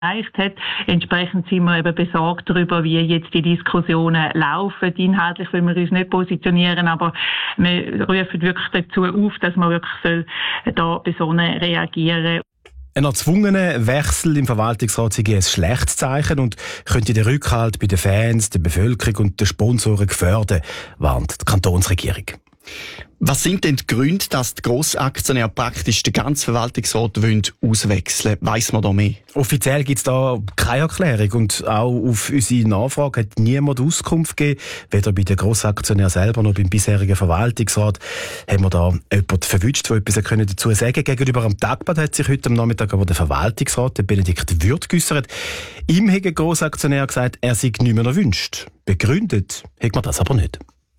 erreicht hat. Entsprechend sind wir eben besorgt darüber, wie jetzt die Diskussionen laufen. Inhaltlich will wir uns nicht positionieren, aber wir rufen wirklich dazu auf, dass man wirklich da besonnen reagieren. Ein erzwungener Wechsel im Verwaltungsrat sei ein schlechtes Zeichen und könnte den Rückhalt bei den Fans, der Bevölkerung und den Sponsoren gefährden, warnt die Kantonsregierung. Was sind denn die Gründe, dass die Grossaktionäre praktisch den ganzen Verwaltungsrat auswechseln wollen? Weiss man da mehr? Offiziell gibt es da keine Erklärung und auch auf unsere Nachfrage hat niemand Auskunft gegeben. Weder bei den Grossaktionären selber noch beim bisherigen Verwaltungsrat haben wir da jemanden verwünscht, der etwas dazu sagen können. Gegenüber am Tagblatt hat sich heute am Nachmittag aber der Verwaltungsrat, der Benedikt Würth, geäussert. Ihm hat ein Grossaktionär gesagt, er sei nicht mehr erwünscht. Begründet hat man das aber nicht.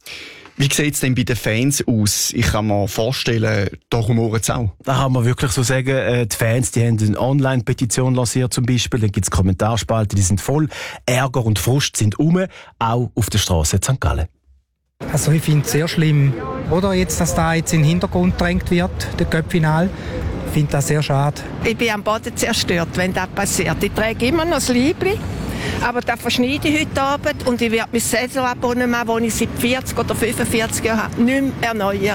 Wie sieht es denn bei den Fans aus? Ich kann mir vorstellen, da rumort es auch. Da haben wir wirklich so sagen, die Fans, die haben eine Online-Petition lanciert zum Beispiel, da gibt es Kommentarspalten, die sind voll, Ärger und Frust sind auch auf der Straße in St. Gallen. Also ich finde es sehr schlimm, oder jetzt, dass da jetzt in den Hintergrund gedrängt wird, der Cup-Final. Ich finde das sehr schade. Ich bin am Boden zerstört, wenn das passiert. Ich trage immer noch das Liebli, aber das verschneide ich heute Abend und ich werde mein Saisonabonnement, das ich seit 40 oder 45 Jahren habe, nicht mehr erneuern.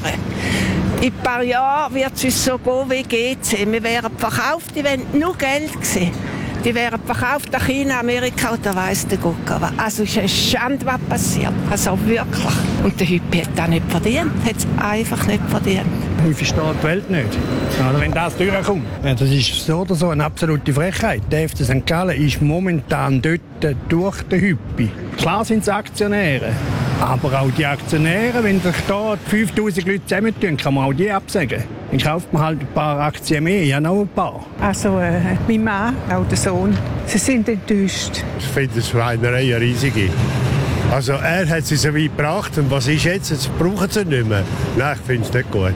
In ein paar Jahren wird es uns so gehen wie GC. Wir wären verkauft, die wollen nur Geld sehen. Die wären verkauft nach China, Amerika oder weiss der Gucker. Also es ist eine Schande, was passiert. Also wirklich. Und der Hüppi hat das nicht verdient. Hat es einfach nicht verdient. Ich verstehe die Welt nicht. Also wenn das durchkommt. Ja, das ist so oder so eine absolute Frechheit. Der FC St. Gallen ist momentan dort durch den Hüppi. Klar sind es Aktionäre. Aber auch die Aktionäre, wenn sich da 5000 Leute zusammentun, kann man auch die absagen. Dann kauft man halt ein paar Aktien mehr, ja noch ein paar. Also mein Mann, auch der Sohn, sie sind enttäuscht. Ich finde es Schweinerei eine riesige. Also er hat sie so weit gebracht und was ist jetzt? Jetzt brauchen sie nicht mehr. Nein, ich finde es nicht gut.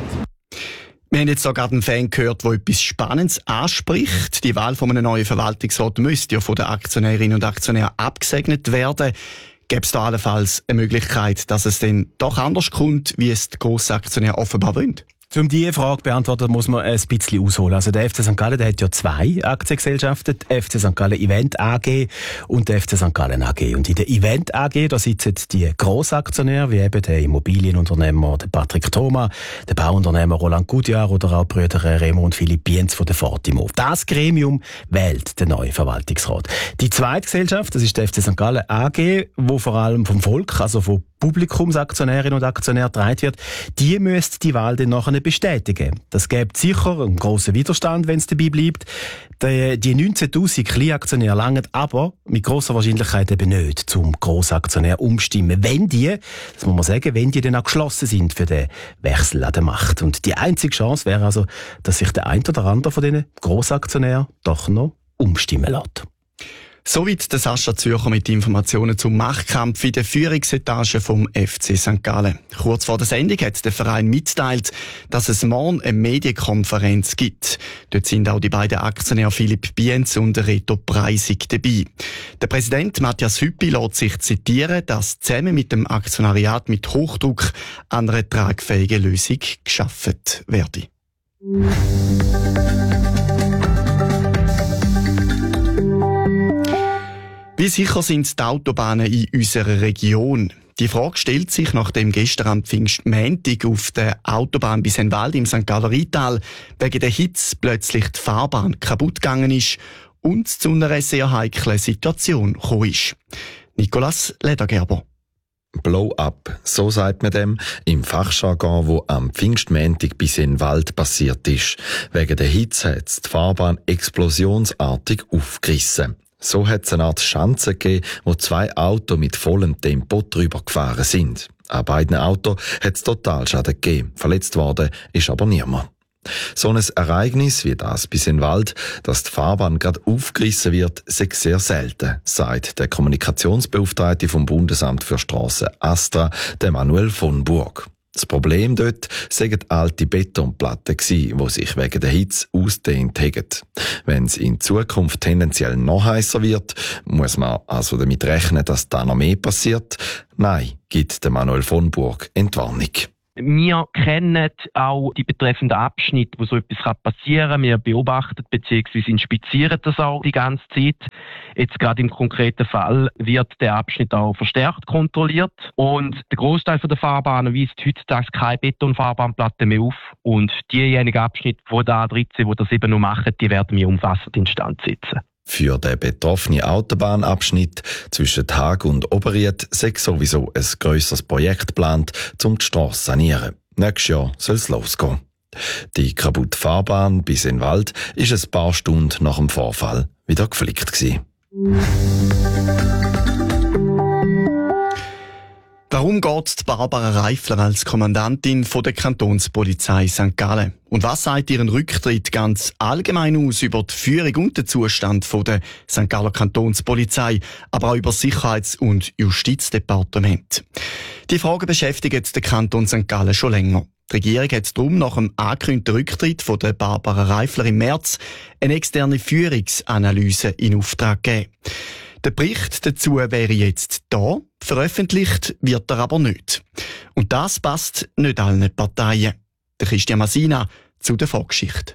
Wir haben jetzt sogar einen Fan gehört, der etwas Spannendes anspricht. Die Wahl von einem neuen Verwaltungsrat müsste ja von den Aktionärinnen und Aktionären abgesegnet werden. Gäbe es da allenfalls eine Möglichkeit, dass es dann doch anders kommt, wie es die Grossaktionäre offenbar wollen? Um diese Frage zu beantworten, muss man ein bisschen ausholen. Also der FC St. Gallen, der hat ja zwei Aktiengesellschaften, die FC St. Gallen Event AG und der FC St. Gallen AG. Und in der Event AG, da sitzen die Grossaktionäre, wie eben der Immobilienunternehmer der Patrick Thoma, der Bauunternehmer Roland Goodyear oder auch Brüder Remo und Philipp Bienz von der Fortimo. Das Gremium wählt den neuen Verwaltungsrat. Die zweite Gesellschaft, das ist der FC St. Gallen AG, wo vor allem vom Volk, also von Publikumsaktionärinnen und Aktionären getragen wird, die müsste die Wahl dann nachher bestätigen. Das gäbe sicher einen grossen Widerstand, wenn es dabei bleibt. Die 19'000 Kleinaktionäre langen aber mit grosser Wahrscheinlichkeit eben nicht zum Grossaktionär umstimmen, wenn die, das muss man sagen, wenn die dann auch geschlossen sind für den Wechsel an der Macht. Und die einzige Chance wäre also, dass sich der ein oder andere von diesen Grossaktionären doch noch umstimmen lässt. Soweit der Sascha Zürcher mit Informationen zum Machtkampf in der Führungsetage vom FC St. Gallen. Kurz vor der Sendung hat der Verein mitteilt, dass es morgen eine Medienkonferenz gibt. Dort sind auch die beiden Aktionäre Philipp Bienz und Reto Preisig dabei. Der Präsident Matthias Hüppi lässt sich zitieren, dass zusammen mit dem Aktionariat mit Hochdruck an einer tragfähigen Lösung geschaffen werde. Wie sicher sind die Autobahnen in unserer Region? Die Frage stellt sich, nachdem gestern am Pfingstmontag auf der Autobahn bis Enwald im St. Galler Rheintal wegen der Hitze plötzlich die Fahrbahn kaputt gegangen ist und zu einer sehr heiklen Situation gekommen ist. Nicolas Ledergerber. Blow-up, so sagt man dem, im Fachjargon, wo am Pfingstmontag bis in den Wald passiert ist. Wegen der Hitze hat die Fahrbahn explosionsartig aufgerissen. So hat es eine Art Schanze gegeben, wo zwei Autos mit vollem Tempo drüber gefahren sind. An beiden Autos hat es Totalschaden gegeben. Verletzt worden ist aber niemand. So ein Ereignis wie das bis in den Wald, dass die Fahrbahn gerade aufgerissen wird, ist sehr selten, sagt der Kommunikationsbeauftragte vom Bundesamt für Strassen ASTRA, der Manuel von Burg. Das Problem dort seien alte Betonplatten gsi, die sich wegen der Hitze ausdehnt haben. Wenn es in Zukunft tendenziell noch heißer wird, muss man also damit rechnen, dass da noch mehr passiert? Nein, gibt der Manuel von Burg Entwarnung. Wir kennen auch die betreffenden Abschnitte, wo so etwas passieren kann. Wir beobachten bzw. inspizieren das auch die ganze Zeit. Jetzt gerade im konkreten Fall wird der Abschnitt auch verstärkt kontrolliert. Und der Großteil der Fahrbahnen weist heutzutage keine Betonfahrbahnplatte mehr auf. Und diejenigen Abschnitte, die da 13, die das eben noch machen, die werden wir umfassend instand setzen. Für den betroffenen Autobahnabschnitt zwischen Haag und Oberried sei sowieso ein grösseres Projekt geplant, um die Strasse zu sanieren. Nächstes Jahr soll es losgehen. Die kaputte Fahrbahn bis in den Wald ist ein paar Stunden nach dem Vorfall wieder geflickt gewesen. Warum geht Barbara Reifler als Kommandantin von der Kantonspolizei St. Gallen? Und was sagt ihren Rücktritt ganz allgemein aus über die Führung und den Zustand von der St. Galler Kantonspolizei, aber auch über das Sicherheits- und Justizdepartement? Die Frage beschäftigt den Kanton St. Gallen schon länger. Die Regierung hat darum nach dem angekündigten Rücktritt von der Barbara Reifler im März eine externe Führungsanalyse in Auftrag gegeben. Der Bericht dazu wäre jetzt da, veröffentlicht wird er aber nicht. Und das passt nicht allen Parteien. Der Christian Masina zu der Vorgeschichte.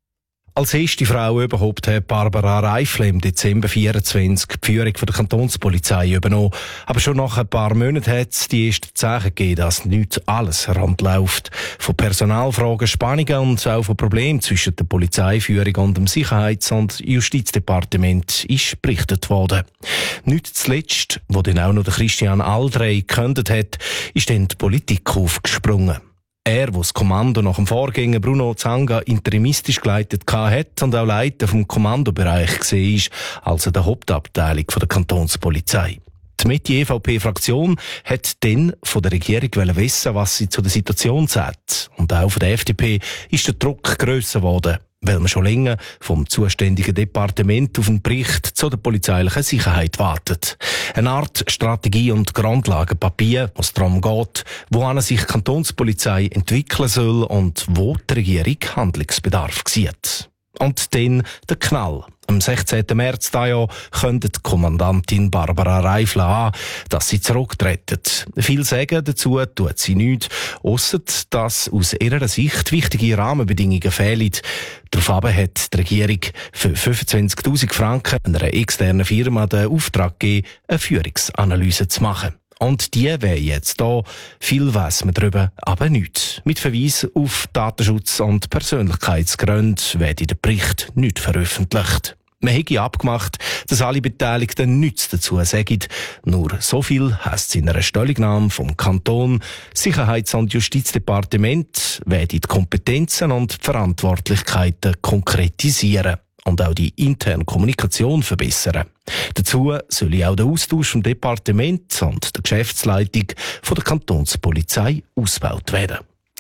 Als erste Frau überhaupt hat Barbara Reifler im Dezember 2024 die Führung der Kantonspolizei übernommen. Aber schon nach ein paar Monaten hat es die ersten Zeichen gegeben, dass nicht alles rund läuft. Von Personalfragen, Spannungen und auch von Problemen zwischen der Polizeiführung und dem Sicherheits- und Justizdepartement ist berichtet worden. Nicht zuletzt, wo dann auch noch der Christian Aldrey gekündigt hat, ist dann die Politik aufgesprungen. Er, der das Kommando nach dem Vorgänger Bruno Zanga interimistisch geleitet hat und auch Leiter vom Kommandobereich war, also der Hauptabteilung der Kantonspolizei. Die Mitte-EVP-Fraktion hat dann von der Regierung wissen, was sie zu der Situation sagt. Und auch von der FDP ist der Druck grösser geworden, weil man schon länger vom zuständigen Departement auf einen Bericht zu der polizeilichen Sicherheit wartet. Eine Art Strategie- und Grundlagenpapier, was darum geht, wohin sich die Kantonspolizei entwickeln soll und wo die Regierung Handlungsbedarf sieht. Und dann der Knall. Am 16. März dieses Jahr kündigt die Kommandantin Barbara Reifler an, dass sie zurücktritt. Viel sagen dazu tut sie nichts, ausser dass aus ihrer Sicht wichtige Rahmenbedingungen fehlen. Daraufhin hat die Regierung für 25'000 Franken einer externen Firma den Auftrag gegeben, eine Führungsanalyse zu machen. Und die wäre jetzt da. Viel weiss man darüber, aber nichts. Mit Verweis auf Datenschutz und Persönlichkeitsgründe werde der Bericht nicht veröffentlicht. Man hätte abgemacht, dass alle Beteiligten nichts dazu sagen. Nur so viel heisst es in einer Stellungnahme vom Kanton. Sicherheits- und Justizdepartement werde die Kompetenzen und Verantwortlichkeiten konkretisieren und auch die interne Kommunikation verbessern. Dazu soll auch der Austausch vom Departement und der Geschäftsleitung von der Kantonspolizei ausgebaut werden.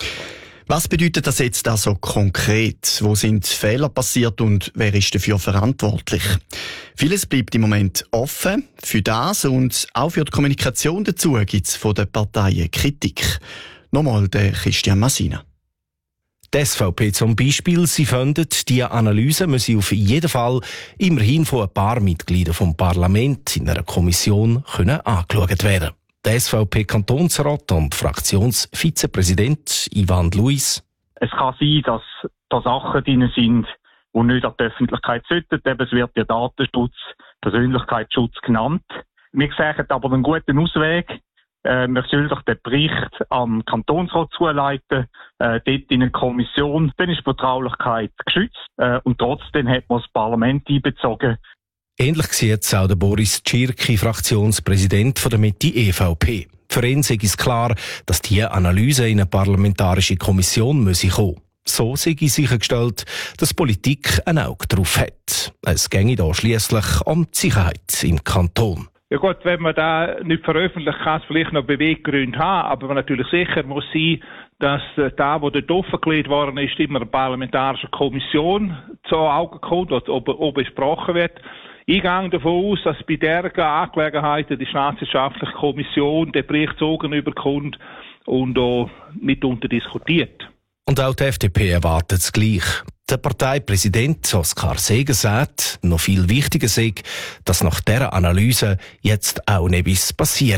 Was bedeutet das jetzt also konkret? Wo sind Fehler passiert und wer ist dafür verantwortlich? Vieles bleibt im Moment offen. Für das und auch für die Kommunikation dazu gibt es von den Parteien Kritik. Nochmal der Christian Masina. Die SVP zum Beispiel, sie findet, die Analyse müsse auf jeden Fall immerhin von ein paar Mitgliedern vom Parlament in einer Kommission angeschaut werden. Der SVP-Kantonsrat und Fraktionsvizepräsident Ivan Luis. Es kann sein, dass da Sachen drin sind, die nicht an die Öffentlichkeit sollten. Eben, es wird ja Datenschutz, Persönlichkeitsschutz genannt. Wir sehen aber einen guten Ausweg. Man soll doch den Bericht am Kantonsrat zuleiten, dort in eine Kommission. Dann ist die Vertraulichkeit geschützt und trotzdem hat man das Parlament einbezogen. Ähnlich sieht es auch der Boris Tschirki, Fraktionspräsident der Mitte EVP. Für ihn sei es klar, dass diese Analyse in eine parlamentarische Kommission müsse kommen. So sei sichergestellt, dass Politik ein Auge drauf hat. Es ginge da schliesslich um die Sicherheit im Kanton. Ja gut, wenn man da nicht veröffentlicht, kann es vielleicht noch Beweggründe haben, aber man natürlich sicher muss sein, dass da, wo dort offengelegt worden ist, immer eine parlamentarische Kommission zu Augen kommt, ob besprochen wird. Ich gehe davon aus, dass bei dieser Angelegenheiten die Staatwissenschaftliche Kommission den Bericht zogen überkommt und auch mitunter diskutiert. Und auch die FDP erwartet es gleich. Der Parteipräsident Oskar Seeger sagt, noch viel wichtiger sei, dass nach dieser Analyse jetzt auch etwas passiere.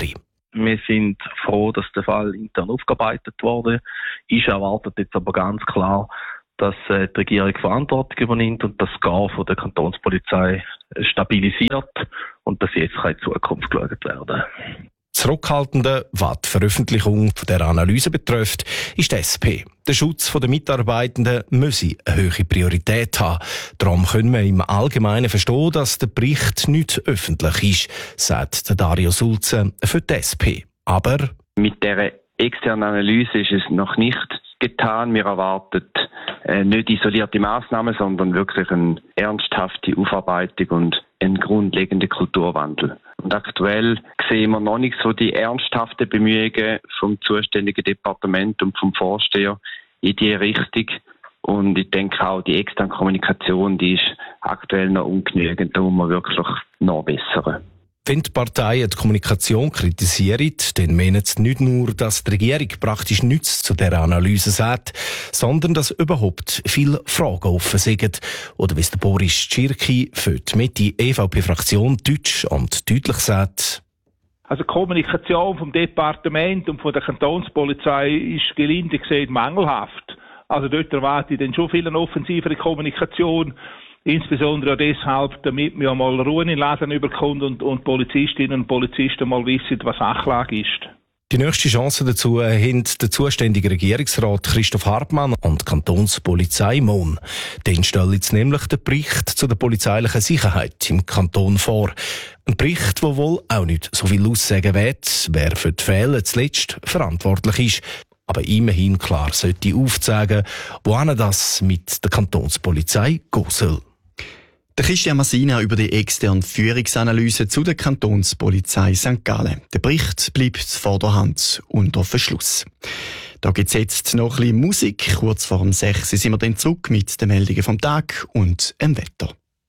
Wir sind froh, dass der Fall intern aufgearbeitet wurde. Ist erwartet jetzt aber ganz klar, dass die Regierung Verantwortung übernimmt und das Gehen von der Kantonspolizei stabilisiert und dass jetzt in Zukunft geschaut werden. Zurückhaltende, was die Veröffentlichung dieser Analyse betrifft, ist die SP. Der Schutz der Mitarbeitenden müsse eine hohe Priorität haben. Darum können wir im Allgemeinen verstehen, dass der Bericht nicht öffentlich ist, sagt Dario Sulze für die SP. Aber mit dieser externen Analyse ist es noch nicht getan. Wir erwarten nicht isolierte Massnahmen, sondern wirklich eine ernsthafte Aufarbeitung und einen grundlegenden Kulturwandel. Und aktuell sehen wir noch nicht so die ernsthaften Bemühungen vom zuständigen Departement und vom Vorsteher in diese Richtung. Und ich denke auch, die externe Kommunikation, die ist aktuell noch ungenügend. Da muss man wirklich noch bessern. Wenn die Parteien die Kommunikation kritisieren, dann meinen sie nicht nur, dass die Regierung praktisch nichts zu dieser Analyse sagt, sondern dass überhaupt viele Fragen offen sind. Oder wie es der Boris Tschirki für die Mitte-EVP-Fraktion deutsch und deutlich sagt: Also die Kommunikation vom Departement und von der Kantonspolizei ist gelinde gesehen mangelhaft. Also dort erwarte ich dann schon viel offensivere Kommunikation. Insbesondere auch deshalb, damit wir mal Ruhe in den Laden überkommen und Polizistinnen und Polizisten mal wissen, was Sachlage ist. Die nächste Chance dazu haben der zuständige Regierungsrat Christoph Hartmann und die Kantonspolizei Mohn. Den stellen jetzt nämlich den Bericht zu der polizeilichen Sicherheit im Kanton vor. Ein Bericht, der wohl auch nicht so viel aussagen wird, wer für die Fälle zuletzt verantwortlich ist. Aber immerhin klar sollte aufzeigen, wohin das mit der Kantonspolizei gehen soll. Der Christian Massina über die externe Führungsanalyse zu der Kantonspolizei St. Gallen. Der Bericht bleibt vor der Hand unter Verschluss. Da gibt's jetzt noch ein bisschen Musik. Kurz vor dem 6 sind wir dann zurück mit den Meldungen vom Tag und dem Wetter.